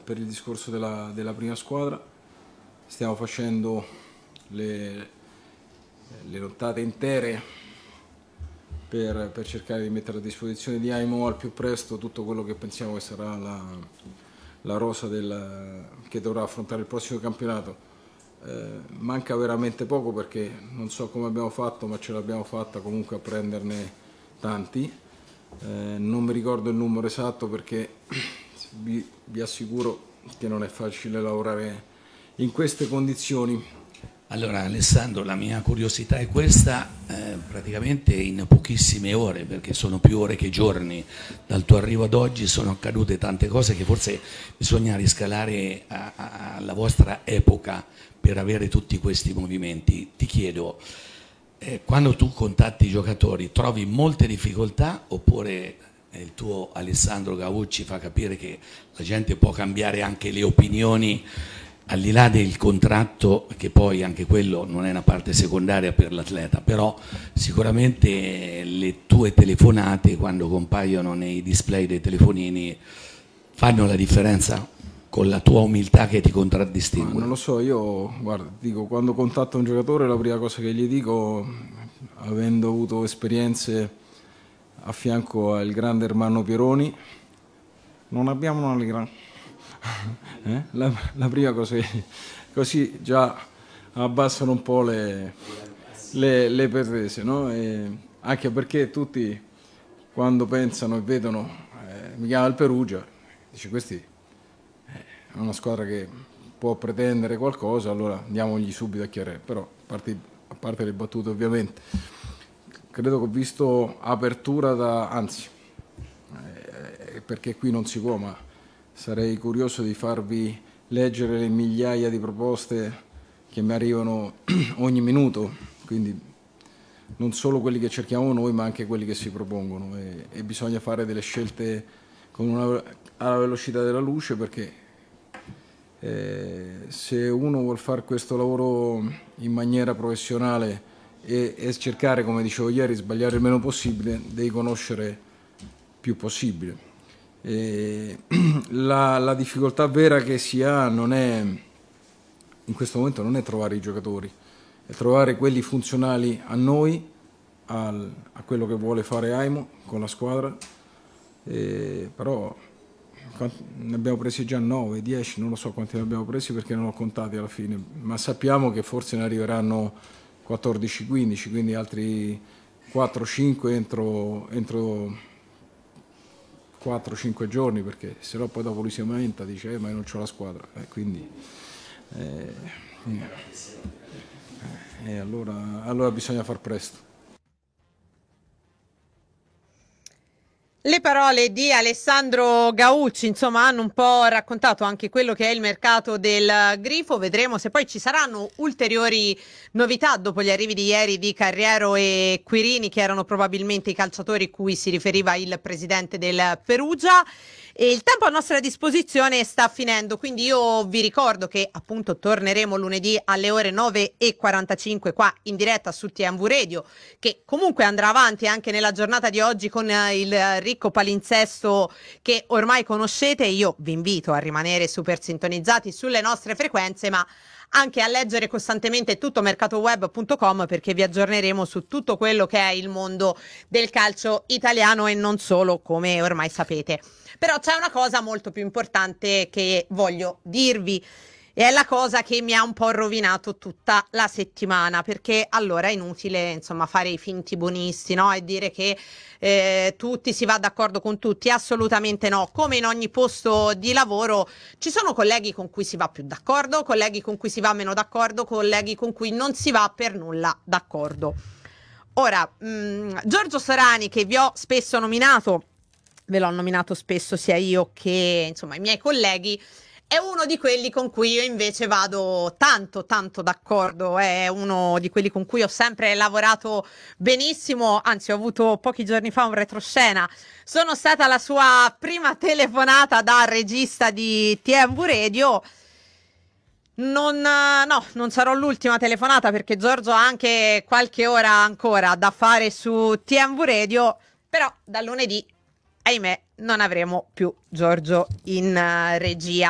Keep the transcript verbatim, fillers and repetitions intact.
per il discorso della, della prima squadra. Stiamo facendo le, le lottate intere per, per cercare di mettere a disposizione di Aimo al più presto tutto quello che pensiamo che sarà la, la rosa del, che dovrà affrontare il prossimo campionato. Eh, manca veramente poco perché non so come abbiamo fatto, ma ce l'abbiamo fatta comunque a prenderne tanti. Eh, non mi ricordo il numero esatto perché vi, vi assicuro che non è facile lavorare in queste condizioni. Allora Alessandro, la mia curiosità è questa, eh, praticamente in pochissime ore, perché sono più ore che giorni, dal tuo arrivo ad oggi sono accadute tante cose che forse bisogna riscalare a, a, alla vostra epoca per avere tutti questi movimenti. Ti chiedo, eh, quando tu contatti i giocatori trovi molte difficoltà oppure il tuo Alessandro Gaucci fa capire che la gente può cambiare anche le opinioni al di là del contratto, che poi anche quello non è una parte secondaria per l'atleta, però sicuramente le tue telefonate quando compaiono nei display dei telefonini fanno la differenza con la tua umiltà che ti contraddistingue? Ma non lo so, io guarda, dico, quando contatto un giocatore la prima cosa che gli dico, avendo avuto esperienze a fianco al grande Ermanno Pieroni, non abbiamo una gran... eh? la, la prima cosa che così già abbassano un po' le, le, le pretese, no? E anche perché tutti quando pensano e vedono eh, mi chiama il Perugia, dice questi è una squadra che può pretendere qualcosa, allora andiamogli subito a chiarire, però a parte, a parte le battute ovviamente credo che ho visto apertura da, anzi eh, perché qui non si può, ma sarei curioso di farvi leggere le migliaia di proposte che mi arrivano ogni minuto, quindi non solo quelli che cerchiamo noi ma anche quelli che si propongono e, e bisogna fare delle scelte con una, alla velocità della luce perché eh, se uno vuol fare questo lavoro in maniera professionale e, e cercare, come dicevo ieri, sbagliare il meno possibile, devi conoscere più possibile. E la, la difficoltà vera che si ha non è, in questo momento non è trovare i giocatori, è trovare quelli funzionali a noi, al, a quello che vuole fare Aimo con la squadra, e, però ne abbiamo presi già nove, dieci, non lo so quanti ne abbiamo presi perché non ho contati alla fine, ma sappiamo che forse ne arriveranno quattordici quindici, quindi altri quattro cinque entro... entro quattro cinque giorni perché se no poi dopo lui si aumenta, dice eh, ma io non c'ho la squadra eh, quindi eh, eh, allora, allora bisogna far presto. Le parole di Alessandro Gaucci, insomma, hanno un po' raccontato anche quello che è il mercato del Grifo. Vedremo se poi ci saranno ulteriori novità dopo gli arrivi di ieri di Carriero e Quirini, che erano probabilmente i calciatori cui si riferiva il presidente del Perugia. E il tempo a nostra disposizione sta finendo, quindi io vi ricordo che appunto torneremo lunedì alle ore nove e quarantacinque qua in diretta su T M V Radio, che comunque andrà avanti anche nella giornata di oggi con il ricco palinsesto che ormai conoscete. Io vi invito a rimanere super sintonizzati sulle nostre frequenze, ma anche a leggere costantemente tutto mercatoweb punto com perché vi aggiorneremo su tutto quello che è il mondo del calcio italiano e non solo, come ormai sapete. Però c'è una cosa molto più importante che voglio dirvi e è la cosa che mi ha un po' rovinato tutta la settimana, perché allora è inutile insomma fare i finti buonisti, no? E dire che eh, tutti si va d'accordo con tutti, assolutamente no. Come in ogni posto di lavoro ci sono colleghi con cui si va più d'accordo, colleghi con cui si va meno d'accordo, colleghi con cui non si va per nulla d'accordo. Ora, mh, Giorgio Sorani, che vi ho spesso nominato, ve l'ho nominato spesso sia io che insomma i miei colleghi, è uno di quelli con cui io invece vado tanto tanto d'accordo, è uno di quelli con cui ho sempre lavorato benissimo, anzi ho avuto pochi giorni fa un retroscena, sono stata la sua prima telefonata da regista di T M V Radio. Non, no, non sarò l'ultima telefonata perché Giorgio ha anche qualche ora ancora da fare su T M V Radio, però da lunedì ahimè non avremo più Giorgio in uh, regia.